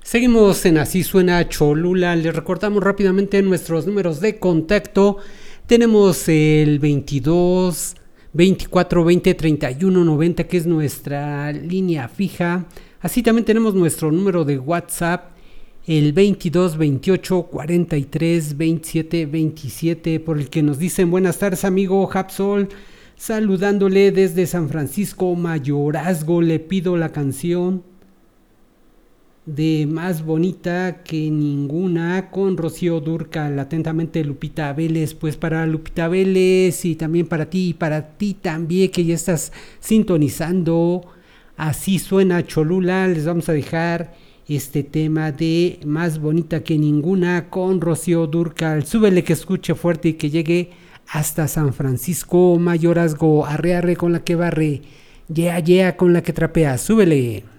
Seguimos en Así Suena Cholula. Les recordamos rápidamente nuestros números de contacto. Tenemos el 22 24 20 31 90, que es nuestra línea fija. Así también tenemos nuestro número de WhatsApp, el 22 28 43 27 27, por el que nos dicen buenas tardes, amigo Hapsol, saludándole desde San Francisco Mayorazgo. Le pido la canción de Más Bonita que Ninguna con Rocío Dúrcal. Atentamente, Lupita Vélez. Pues para Lupita Vélez y también para ti también, que ya estás sintonizando Así Suena Cholula, les vamos a dejar este tema de Más Bonita que Ninguna con Rocío Dúrcal. Súbele, que escuche fuerte y que llegue hasta San Francisco Mayorazgo. Arre arre con la que barre, yeah yeah con la que trapea. Súbele.